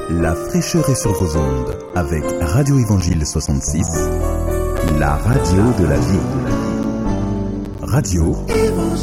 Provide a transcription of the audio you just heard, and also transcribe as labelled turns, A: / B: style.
A: La fraîcheur est sur vos ondes avec Radio Évangile 66, la radio de la vie. Radio Évangile.